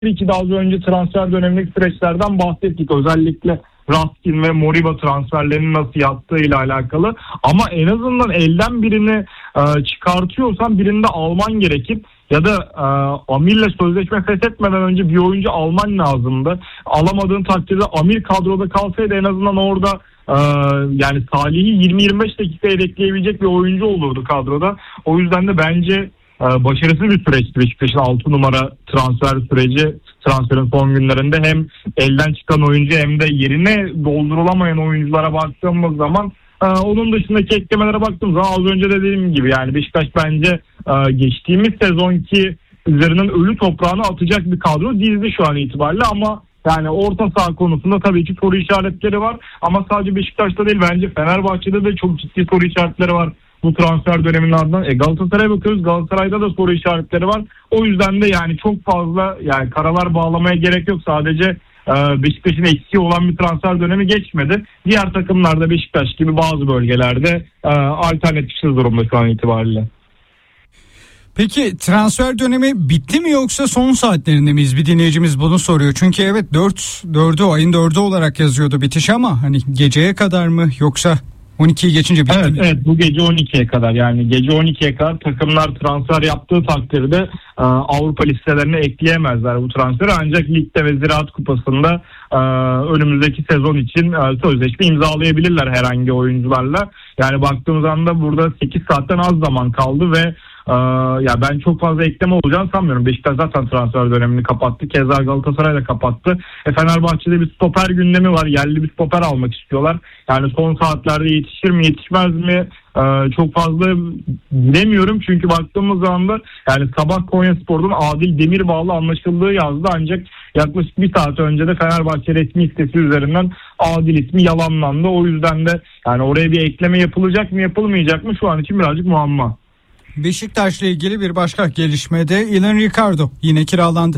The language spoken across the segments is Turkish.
ki de az önce transfer dönemindeki süreçlerden bahsettik. Özellikle Raskin ve Moriba transferlerinin nasıl yattığıyla alakalı. Ama en azından elden birini çıkartıyorsan birini de alman gerekip ya da Amir'le sözleşme feshetmeden önce bir oyuncu alman lazımdı. Alamadığın takdirde Amir kadroda kalsaydı en azından orada yani Salih'i 20-25 dakikaya bekleyebilecek bir oyuncu olurdu kadroda. O yüzden de bence başarısız bir süreçti Beşiktaş'ın 6 numara transfer süreci. Transferin son günlerinde hem elden çıkan oyuncu hem de yerine doldurulamayan oyunculara baktığımız zaman onun dışındaki eklemelere baktığımız zaman az önce de dediğim gibi yani Beşiktaş bence geçtiğimiz sezonki üzerinden ölü toprağını atacak bir kadro dizdi şu an itibariyle ama yani orta saha konusunda tabii ki soru işaretleri var ama sadece Beşiktaş'ta değil bence Fenerbahçe'de de çok ciddi soru işaretleri var. Bu transfer döneminin ardından Galatasaray'a bakıyoruz. Galatasaray'da da soru işaretleri var. O yüzden de yani çok fazla yani karalar bağlamaya gerek yok. Sadece Beşiktaş'ın eksiği olan bir transfer dönemi geçmedi. Diğer takımlarda Beşiktaş gibi bazı bölgelerde alternatifsiz durumda şu an itibariyle. Peki transfer dönemi bitti mi yoksa son saatlerinde miyiz? Bir dinleyicimiz bunu soruyor. Çünkü evet ayın 4'ü olarak yazıyordu bitiş ama hani geceye kadar mı yoksa 12'yi geçince bitti mi? Evet bu gece 12'ye kadar yani gece 12'ye kadar takımlar transfer yaptığı takdirde Avrupa listelerine ekleyemezler bu transferi ancak ligde ve Ziraat Kupası'nda önümüzdeki sezon için sözleşme imzalayabilirler herhangi oyuncularla. Yani baktığımız anda burada 8 saatten az zaman kaldı ve ya ben çok fazla ekleme olacağını sanmıyorum. Beşiktaş zaten transfer dönemini kapattı. Keza Galatasaray da kapattı. Fenerbahçe'de bir stoper gündemi var. Yerli bir stoper almak istiyorlar. Yani son saatlerde yetişir mi yetişmez mi çok fazla bilemiyorum. Çünkü baktığımız anda yani sabah Konyaspor'dan Adil Demirbağ'la anlaşıldığı yazdı. Ancak yaklaşık bir saat önce de Fenerbahçe resmi sitesi üzerinden Adil ismi yalanlandı. O yüzden de yani oraya bir ekleme yapılacak mı yapılmayacak mı şu an için birazcık muamma. Beşiktaş'la ilgili bir başka gelişmede Ilan Ricardo yine kiralandı.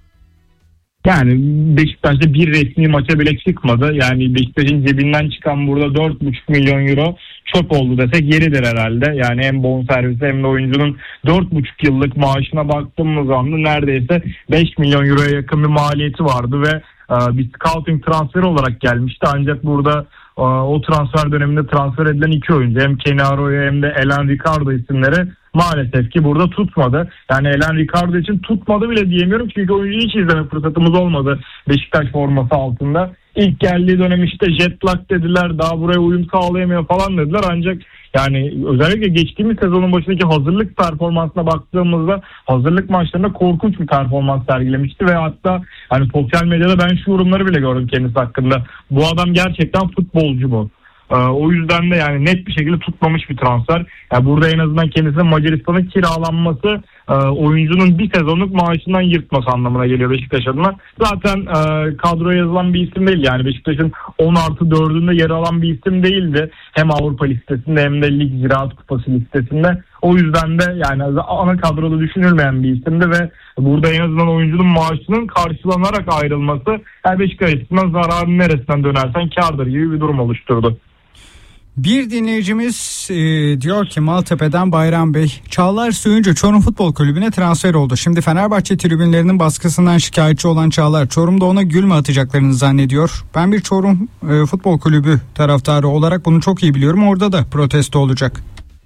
Yani Beşiktaş'ta bir resmi maça bile çıkmadı. Yani Beşiktaş'ın cebinden çıkan burada 4,5 milyon euro çöp oldu desek yeridir herhalde. Yani hem bonservisi hem de oyuncunun 4,5 yıllık maaşına baktığımız anda neredeyse 5 milyon euroya yakın bir maliyeti vardı ve bir scouting transferi olarak gelmişti. Ancak burada o transfer döneminde transfer edilen iki oyuncu hem Kenny Arroyo hem de Ilan Ricardo isimleri maalesef ki burada tutmadı. Yani Ilan Ricardo için tutmadı bile diyemiyorum çünkü oyuncuyu hiç izleme fırsatımız olmadı Beşiktaş forması altında. İlk geldiği dönem işte jet lag dediler, daha buraya uyum sağlayamıyor falan dediler ancak yani özellikle geçtiğimiz sezonun başındaki hazırlık performansına baktığımızda hazırlık maçlarında korkunç bir performans sergilemişti ve hatta hani sosyal medyada ben şu yorumları bile gördüm kendisi hakkında. Bu adam gerçekten futbolcu mu? O yüzden de yani net bir şekilde tutmamış bir transfer. Yani burada en azından kendisinin Macaristan'a kiralanması oyuncunun bir sezonluk maaşından yırtması anlamına geliyor Beşiktaş adına. Zaten kadroya yazılan bir isim değil. Yani Beşiktaş'ın 10+4'ünde yer alan bir isim değildi. Hem Avrupa listesinde hem de Lig Ziraat Kupası listesinde. O yüzden de yani ana kadroda düşünülmeyen bir isimdi ve burada en azından oyuncunun maaşının karşılanarak ayrılması yani Beşiktaş açısından zararın neresinden dönersen kârdır gibi bir durum oluşturdu. Bir dinleyicimiz diyor ki Maltepe'den Bayram Bey, Çağlar Söyüncü Çorum Futbol Kulübü'ne transfer oldu. Şimdi Fenerbahçe tribünlerinin baskısından şikayetçi olan Çağlar, Çorum'da ona gül mü atacaklarını zannediyor. Ben bir Çorum Futbol Kulübü taraftarı olarak bunu çok iyi biliyorum. Orada da protesto olacak.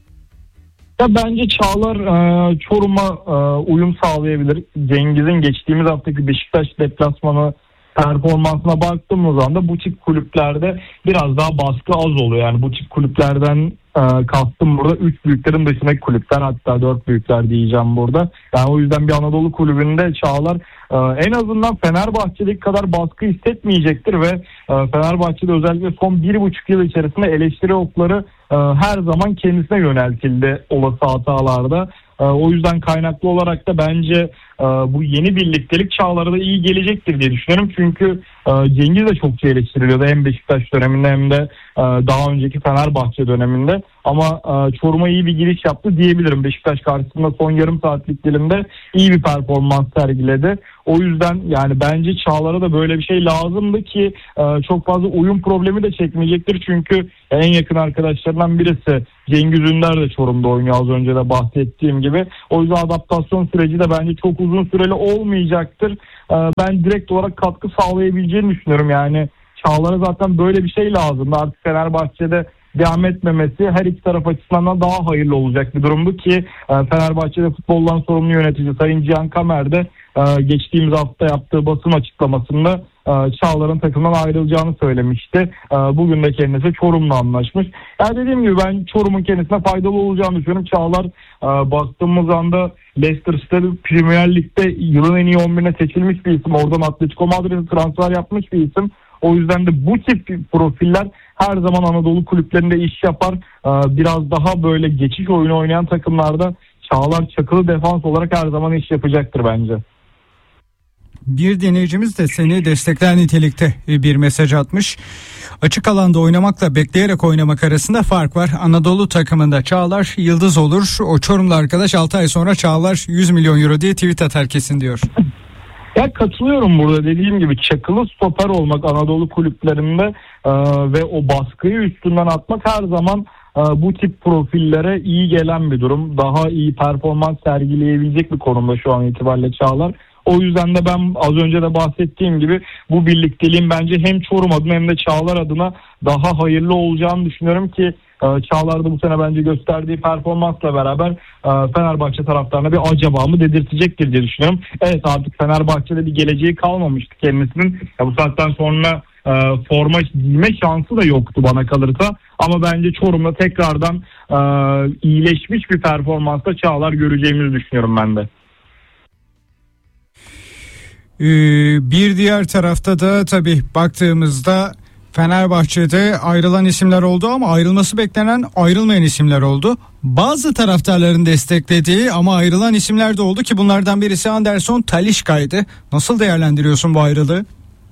Ya bence Çağlar Çorum'a uyum sağlayabilir. Cengiz'in geçtiğimiz haftaki Beşiktaş deplasmanı performansına baktığımız anda bu tip kulüplerde biraz daha baskı az oluyor. Yani bu tip kulüplerden kastım burada 3 büyüklerin dışındaki kulüpler, hatta 4 büyükler diyeceğim burada. Yani o yüzden bir Anadolu kulübünde Çağlar en azından Fenerbahçe'deki kadar baskı hissetmeyecektir ve Fenerbahçe'de özellikle son 1,5 yıl içerisinde eleştiri okları her zaman kendisine yöneltildi olası hatalarda. O yüzden kaynaklı olarak da bence bu yeni birliktelik Çağlar'a da iyi gelecektir diye düşünüyorum. Çünkü Cengiz de çok eleştiriliyordu hem Beşiktaş döneminde hem de daha önceki Fenerbahçe döneminde. Ama Çorum'a iyi bir giriş yaptı diyebilirim. Beşiktaş karşısında son yarım saatlik dilimde iyi bir performans sergiledi. O yüzden yani bence Çağlar'a da böyle bir şey lazımdı ki çok fazla uyum problemi de çekmeyecektir. Çünkü en yakın arkadaşlarından birisi Cengiz Ünder de Çorum'da oynuyor, az önce de bahsettiğim gibi. O yüzden adaptasyon süreci de bence çok uzun süreli olmayacaktır. ben direkt olarak katkı sağlayabileceğini düşünüyorum. Yani Çağlar'a zaten böyle bir şey lazım. Artık Fenerbahçe'de devam etmemesi her iki taraf açısından daha hayırlı olacak bir durumdu ki Fenerbahçe'de futboldan sorumlu yönetici Sayın Cihan Kamer de geçtiğimiz hafta yaptığı basın açıklamasında Çağlar'ın takımdan ayrılacağını söylemişti. Bugün de kendisi Çorum'la anlaşmış. Yani dediğim gibi ben Çorum'un kendisine faydalı olacağını düşünüyorum. Çağlar baktığımız anda Leicester City Premier Lig'de yılın en iyi 11'ine seçilmiş bir isim. Oradan Atletico Madrid'e transfer yapmış bir isim. O yüzden de bu tip profiller her zaman Anadolu kulüplerinde iş yapar. Biraz daha böyle geçiş oyunu oynayan takımlarda Çağlar çakılı defans olarak her zaman iş yapacaktır bence. Bir dinleyicimiz de seni destekler nitelikte bir mesaj atmış. Açık alanda oynamakla bekleyerek oynamak arasında fark var. Anadolu takımında Çağlar yıldız olur. O Çorumlu arkadaş 6 ay sonra Çağlar 100 milyon euro diye tweet atar kesin diyor. Ya katılıyorum burada dediğim gibi çakılı stoper olmak Anadolu kulüplerinde ve o baskıyı üstünden atmak her zaman bu tip profillere iyi gelen bir durum. Daha iyi performans sergileyebilecek bir konumda şu an itibariyle Çağlar. O yüzden de ben az önce de bahsettiğim gibi bu birlikteliğin bence hem Çorum adına hem de Çağlar adına daha hayırlı olacağını düşünüyorum ki Çağlar da bu sene bence gösterdiği performansla beraber Fenerbahçe taraftarına bir acaba mı dedirtecektir diye düşünüyorum. Evet artık Fenerbahçe'de bir geleceği kalmamıştı kendisinin. Bu saatten sonra forma giyme şansı da yoktu bana kalırsa. Ama bence Çorum'da tekrardan iyileşmiş bir performansla Çağlar göreceğimizi düşünüyorum ben de. Bir diğer tarafta da tabii baktığımızda Fenerbahçe'de ayrılan isimler oldu ama ayrılması beklenen ayrılmayan isimler oldu. Bazı taraftarların desteklediği ama ayrılan isimler de oldu ki bunlardan birisi Anderson Talisca'ydı. Nasıl değerlendiriyorsun bu ayrılığı?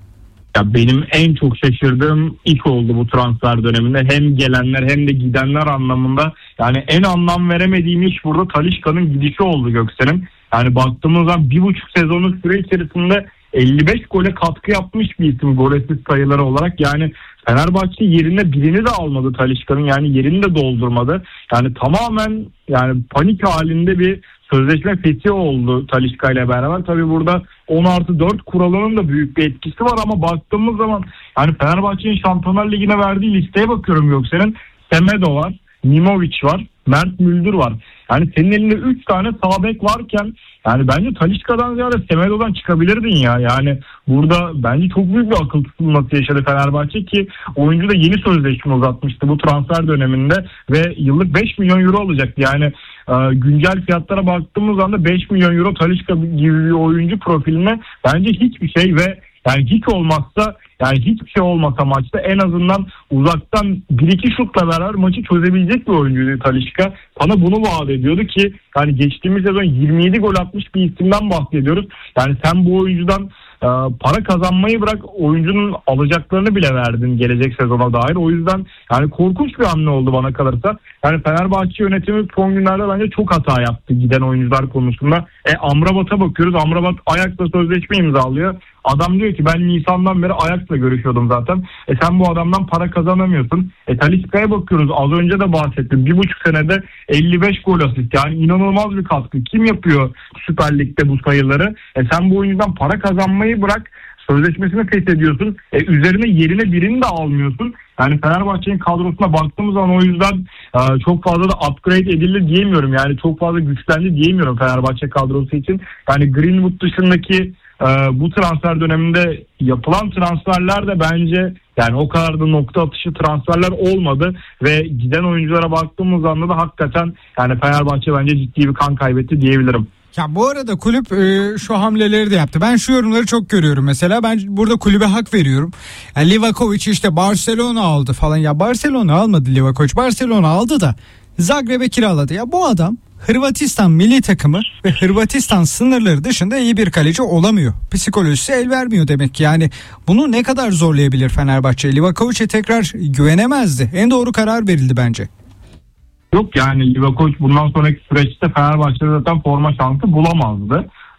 Ya benim en çok şaşırdığım iş oldu bu transfer döneminde. Hem gelenler hem de gidenler anlamında. Yani en anlam veremediğim iş burada Talisca'nın gidişi oldu Göksel'in. Yani baktığımız zaman 1,5 sezonluk süre içerisinde 55 gole katkı yapmış bir isim gol asist sayıları olarak. Yani Fenerbahçe yerine birini de almadı Talisca'nın, yani yerini de doldurmadı. Yani tamamen yani panik halinde bir sözleşme fethi oldu Talisca ile beraber. Tabii burada 10+4 kuralının da büyük bir etkisi var ama baktığımız zaman yani Fenerbahçe'nin Şampiyonlar Ligi'ne verdiği listeye bakıyorum Göksel'in. Semedo var, Mimovic var, Mert Müldür var. Yani senin elinde 3 tane sağ bek varken yani bence Talisca'dan ziyade Semedo'dan çıkabilirdin ya. Yani burada bence çok büyük bir akıl tutulması yaşadı Fenerbahçe ki oyuncu da yeni sözleşme uzatmıştı bu transfer döneminde ve yıllık 5 milyon euro alacaktı. Yani güncel fiyatlara baktığımız anda 5 milyon euro Talisca gibi bir oyuncu profiline bence hiçbir şey ve yani hiç olmazsa yani hiçbir şey olmasa maçta en azından uzaktan 1-2 şutla beraber maçı çözebilecek bir oyuncuydu Talisca. Bana bunu vaat ediyordu ki yani geçtiğimiz sezon 27 gol atmış bir isimden bahsediyoruz. Yani sen bu oyuncudan para kazanmayı bırak oyuncunun alacaklarını bile verdin gelecek sezona dair. O yüzden yani korkunç bir hamle oldu bana kalırsa. Yani Fenerbahçe yönetimi son günlerde bence çok hata yaptı giden oyuncular konusunda. Amrabat'a bakıyoruz. Amrabat Ajax'la sözleşme imzalıyor. Adam diyor ki ben Nisan'dan beri Ajax'la görüşüyordum zaten. Sen bu adamdan para kazanamıyorsun. Talisca'ya bakıyoruz. Az önce de bahsettim. 1,5 senede 55 gol asist. Yani inanılmaz bir katkı. Kim yapıyor Süper Lig'de bu sayıları? Sen bu oyuncudan para kazanmayı bırak. Sözleşmesini feshediyorsun. Üzerine yerine birini de almıyorsun. Yani Fenerbahçe'nin kadrosuna baktığımız zaman o yüzden çok fazla da upgrade edildi diyemiyorum. Yani çok fazla güçlendi diyemiyorum Fenerbahçe kadrosu için. Yani Greenwood dışındaki bu transfer döneminde yapılan transferler de bence yani o kadar da nokta atışı transferler olmadı ve giden oyunculara baktığımız anda da hakikaten yani Fenerbahçe bence ciddi bir kan kaybetti diyebilirim. Ya bu arada kulüp şu hamleleri de yaptı. Ben şu yorumları çok görüyorum mesela. Ben burada kulübe hak veriyorum. Yani Livakovic işte Barcelona aldı falan. Ya Barcelona almadı Livakovic. Barcelona aldı da Zagreb'e kiraladı. Ya bu adam Hırvatistan milli takımı ve Hırvatistan sınırları dışında iyi bir kaleci olamıyor. Psikolojisi el vermiyor demek ki. Yani bunu ne kadar zorlayabilir Fenerbahçe? Livakovic'e tekrar güvenemezdi. En doğru karar verildi bence. Yok yani Livakovic bundan sonraki süreçte Fenerbahçe'de zaten forma şansı bulamazdı.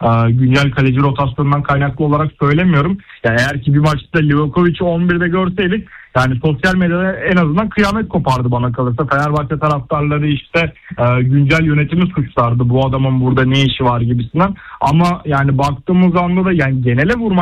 güncel kaleci rotasyonundan kaynaklı olarak söylemiyorum. Yani eğer ki bir maçta Livakovic'i 11'de görseydik yani sosyal medyada en azından kıyamet kopardı bana kalırsa. Fenerbahçe taraftarları işte güncel yönetimi suçlardı. Bu adamın burada ne işi var gibisinden. Ama yani baktığımız anda da yani genele vurmak